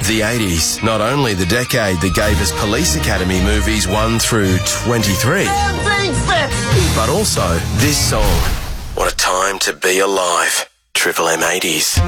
The 80s, not only the decade that gave us Police Academy movies 1 through 23, but also this song. What a time to be alive. Triple M 80s.